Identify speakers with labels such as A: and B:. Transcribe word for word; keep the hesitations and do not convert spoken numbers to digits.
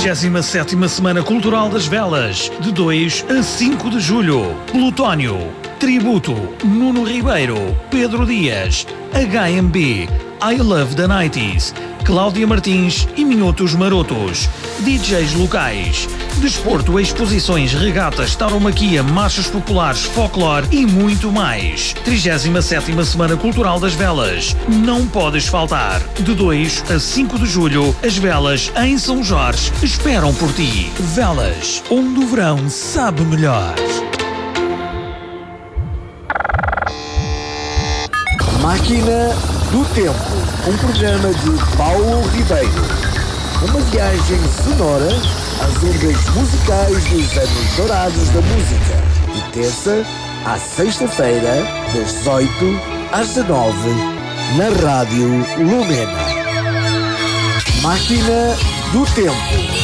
A: trigésima sétima Semana Cultural das Velas, de dois a cinco de julho. Plutónio, Tributo, Nuno Ribeiro, Pedro Dias, H M B, I Love the nineties, Cláudia Martins e Minhotos Marotos. D Js locais, desporto, exposições, regatas, tauromaquia, marchas populares, folclore e muito mais. trigésima sétima Semana Cultural das Velas. Não podes faltar. De dois a cinco de julho, as velas em São Jorge esperam por ti. Velas, onde o verão sabe melhor.
B: Máquina do Tempo, um programa de Paulo Ribeiro. Uma viagem sonora às ondas musicais dos anos dourados da música. De terça à sexta-feira, das dezoito às dezanove, na Rádio Lumena. Máquina do Tempo.